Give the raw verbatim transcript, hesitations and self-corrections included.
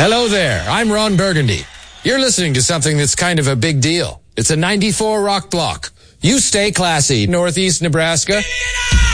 Hello there, I'm Ron Burgundy. You're listening to something that's kind of a big deal. It's a ninety-four rock block. You stay classy, Northeast Nebraska.